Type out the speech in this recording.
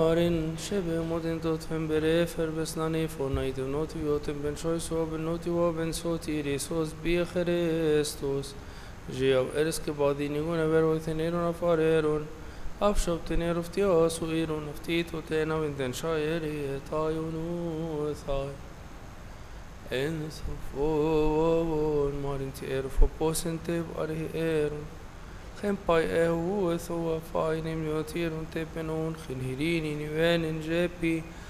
Arin shebe modin dot fem bere ferbesnani fornait noti yotem ben shoyso ben noti wa ben soti resos bi Christus جيو ارسك بعضي نيجون برو ثنيرون افاريرون افشب تنير افتياس وإيرون افتيت وتينا وانتن شايري تايونو ثاي ان ثفون مارين تير فوبوسن تيب اره ايرون خم باي اهو ثوا فاي نم يوتيرون تيبنون خنهريني نيوان جيبي